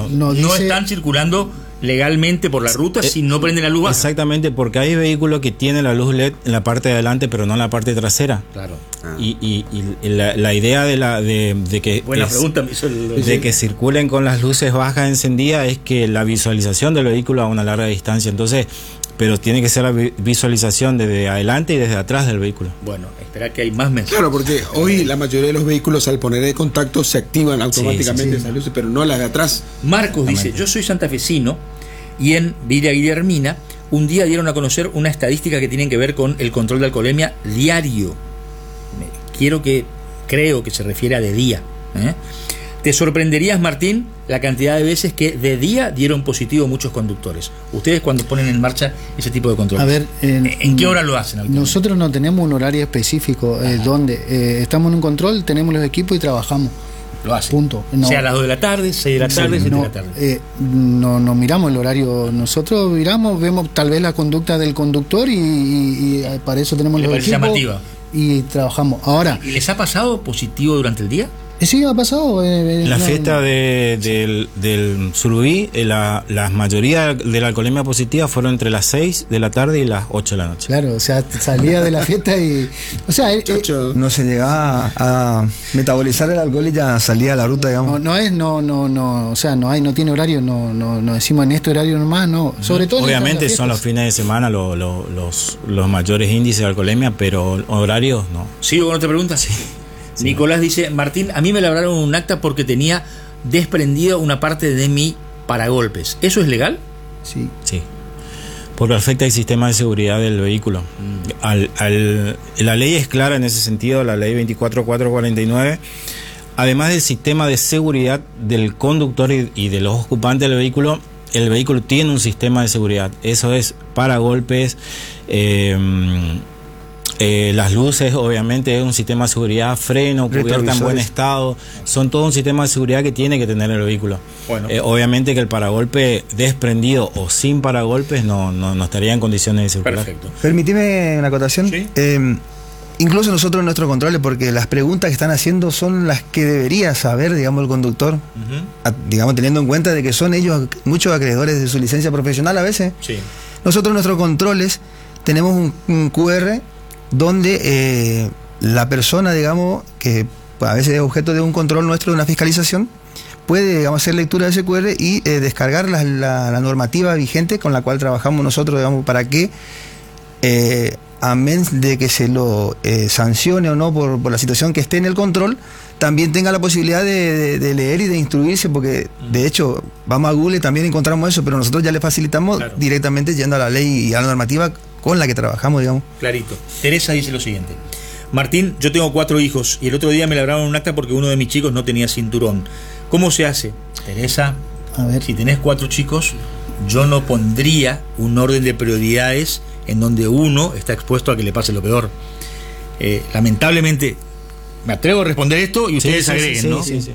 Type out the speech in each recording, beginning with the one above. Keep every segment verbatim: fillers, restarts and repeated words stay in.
no, no, dice, no están circulando legalmente por la ruta eh, si no prenden la luz baja. Exactamente, porque hay vehículos que tienen la luz L E D en la parte de adelante, pero no en la parte trasera. Claro. Ah. Y, y, y la, la idea de la de, de que buena es, pregunta me hizo el, de que circulen con las luces bajas encendidas es que la visualización del vehículo a una larga distancia. Entonces, pero tiene que ser la visualización desde adelante y desde atrás del vehículo. Bueno, espera que hay más mensajes. Claro, porque hoy la mayoría de los vehículos al poner el contacto se activan automáticamente sí, sí, sí. esas luces, pero no las de atrás. Marcos dice, yo soy santafesino y en Villa Guillermina un día dieron a conocer una estadística que tienen que ver con el control de alcoholemia diario. Quiero que, creo que se refiere a de día. ¿eh? Te sorprenderías, Martín, la cantidad de veces que de día dieron positivo muchos conductores. Ustedes cuando ponen en marcha ese tipo de control. A ver, ¿en, ¿en qué hora lo hacen? Nosotros no tenemos un horario específico eh, donde eh, estamos en un control, tenemos los equipos y trabajamos. Lo hacen. Punto. No, sea a las dos de la tarde, seis de la tarde, siete no, de la tarde. Eh, no, no miramos el horario. Nosotros miramos, vemos tal vez la conducta del conductor y, y, y para eso tenemos los equipos. Llamativa. Y trabajamos. Ahora, ¿y les ha pasado positivo durante el día? Sí, ha pasado. Eh, la no, fiesta de, del, del Surubí, eh, la, la mayoría de la alcoholemia positiva fueron entre las seis de la tarde y las ocho de la noche. Claro, o sea, salía de la fiesta y... O sea, eh, no se llegaba a, a metabolizar el alcohol y ya salía a la ruta, digamos. No, no es, no, no, no, o sea, no hay, no tiene horario, no, no, no decimos en este horario nomás, no. Sobre todo obviamente son los fines de semana lo, lo, los, los mayores índices de alcoholemia, pero horarios no. ¿Sigo con otra pregunta? Sí. Sí. Nicolás dice, Martín, a mí me labraron un acta porque tenía desprendida una parte de mi paragolpes. ¿Eso es legal? Sí. Sí. Porque afecta el sistema de seguridad del vehículo. Mm. Al, al, la ley es clara en ese sentido, la ley veinticuatro mil cuatrocientos cuarenta y nueve. Además del sistema de seguridad del conductor y, y de los ocupantes del vehículo, el vehículo tiene un sistema de seguridad. Eso es paragolpes, eh, Eh, las luces, obviamente es un sistema de seguridad, freno, cubierta en buen estado, son todo un sistema de seguridad que tiene que tener el vehículo. Bueno. Eh, obviamente que el paragolpe desprendido o sin paragolpes no, no, no estaría en condiciones de circular. Perfecto. Permitime una acotación. ¿Sí? Eh, incluso nosotros en nuestros controles, porque las preguntas que están haciendo son las que debería saber, digamos, el conductor, uh-huh. a, digamos, teniendo en cuenta de que son ellos muchos acreedores de su licencia profesional a veces. Sí. Nosotros en nuestros controles tenemos un, un Q R donde eh, la persona, digamos, que a veces es objeto de un control nuestro, de una fiscalización, puede, digamos, hacer lectura de ese Q R y eh, descargar la, la, la normativa vigente con la cual trabajamos nosotros, digamos, para que, eh, a menos de que se lo eh, sancione o no por, por la situación que esté en el control, también tenga la posibilidad de, de, de leer y de instruirse, porque de hecho vamos a Google y también encontramos eso, pero nosotros ya le facilitamos claro. directamente yendo a la ley y a la normativa con la que trabajamos, digamos. Clarito. Teresa dice lo siguiente: Martín, yo tengo cuatro hijos y el otro día me labraron un acta porque uno de mis chicos no tenía cinturón. ¿Cómo se hace? Teresa, a ver, si tenés cuatro chicos, yo no pondría un orden de prioridades en donde uno está expuesto a que le pase lo peor. Eh, lamentablemente, me atrevo a responder esto y ustedes sí, sí, agreguen, sí, ¿no? Sí, sí.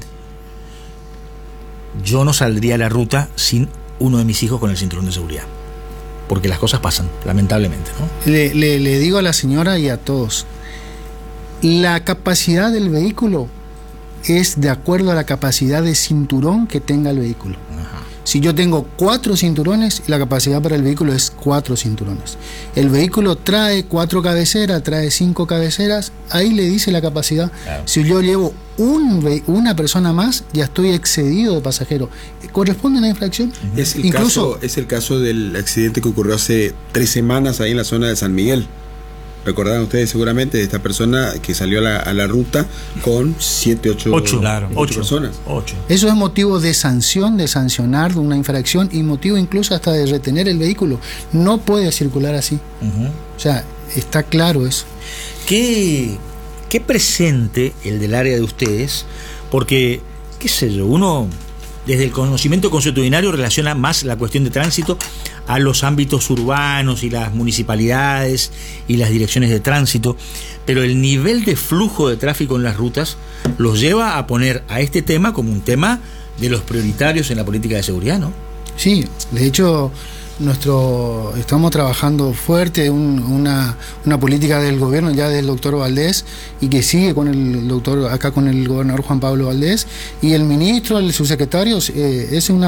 Yo no saldría a la ruta sin uno de mis hijos con el cinturón de seguridad. Porque las cosas pasan, lamentablemente, ¿no? Le, le, le digo a la señora y a todos, la capacidad del vehículo es de acuerdo a la capacidad de cinturón que tenga el vehículo. Ajá. Si yo tengo cuatro cinturones, la capacidad para el vehículo es cuatro cinturones. El vehículo trae cuatro cabeceras, trae cinco cabeceras, ahí le dice la capacidad. Claro. Si yo llevo un, una persona más, ya estoy excedido de pasajero. ¿Corresponde a la infracción? Es el, Incluso, caso, es el caso del accidente que ocurrió hace tres semanas ahí en la zona de San Miguel. Recordarán ustedes seguramente de esta persona que salió a la, a la ruta con siete, ocho, ocho, claro, ocho, ocho personas. Ocho. Eso es motivo de sanción, de sancionar una infracción y motivo incluso hasta de retener el vehículo. No puede circular así. Uh-huh. O sea, está claro eso. ¿Qué, qué presente el del área de ustedes? Porque, qué sé yo, uno desde el conocimiento consuetudinario relaciona más la cuestión de tránsito a los ámbitos urbanos y las municipalidades y las direcciones de tránsito, pero el nivel de flujo de tráfico en las rutas los lleva a poner a este tema como un tema de los prioritarios en la política de seguridad, ¿no? Sí, de hecho nuestro estamos trabajando fuerte un, una, una política del gobierno ya del doctor Valdés y que sigue con el doctor acá con el gobernador Juan Pablo Valdés y el ministro, el subsecretario, eh, es una